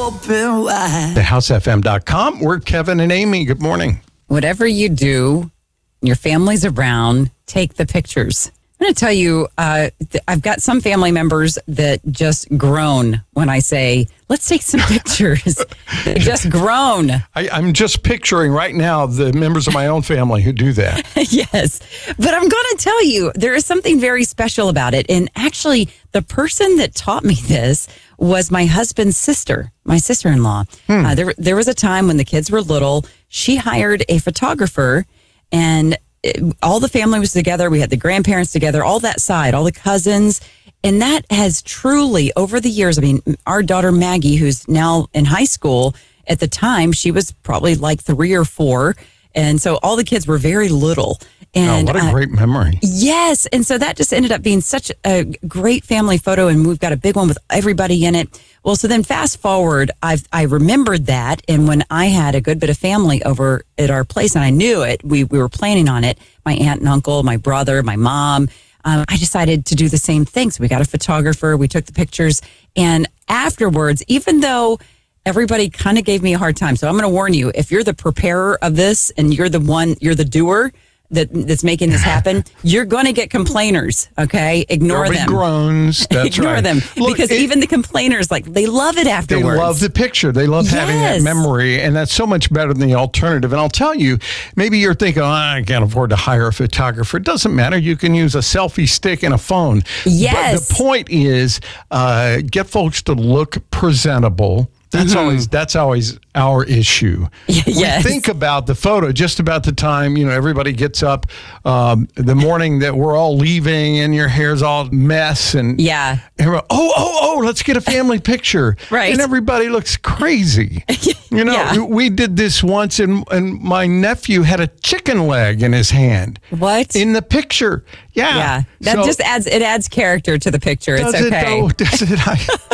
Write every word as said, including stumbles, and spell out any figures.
open wide. the house f m dot com. We're Kevin and Amy. Good morning. Whatever you do, your family's around, take the pictures. I'm going to tell you, uh, th- I've got some family members that just groan when I say, let's take some pictures. They just groan. I, I'm just picturing right now the members of my own family who do that. Yes. But I'm going to tell you, there is something very special about it. And actually, the person that taught me this was my husband's sister, my sister-in-law. Hmm. Uh, there, there was a time when the kids were little. She hired a photographer, and it, all the family was together. We had the grandparents together, all that side, all the cousins. And that has truly, over the years, I mean, our daughter Maggie, who's now in high school, at the time, she was probably like three or four. And so all the kids were very little. And oh, what a uh, great memory. Yes. And so that just ended up being such a great family photo. And we've got a big one with everybody in it. Well, so then fast forward, I've, I remembered that. And when I had a good bit of family over at our place, and I knew it, we, we were planning on it, my aunt and uncle, my brother, my mom, um, I decided to do the same thing. So we got a photographer, we took the pictures. And afterwards, even though everybody kind of gave me a hard time, so I'm going to warn you, if you're the preparer of this and you're the one, you're the doer, That, that's making this happen, you're going to get complainers, okay? Ignore There'll be them. groans. That's Ignore right. them. Look, because it, even the complainers, like, they love it they afterwards. love the picture. They love having that Yes. memory, and that's so much better than the alternative. And I'll tell you, maybe you're thinking, oh, I can't afford to hire a photographer. It doesn't matter. You can use a selfie stick and a phone. Yes. But the point is, uh, get folks to look presentable. That's mm-hmm. always that's always our issue. Yes. We think about the photo just about the time, you know, everybody gets up um, the morning that we're all leaving and your hair's all mess and yeah. And we're, oh, oh, oh, let's get a family picture. Right. And everybody looks crazy. You know, Yeah. we did this once and, and my nephew had a chicken leg in his hand. What? In the picture. Yeah. Yeah. That So, just adds, it adds character to the picture. does It's it okay. though? Does it? I,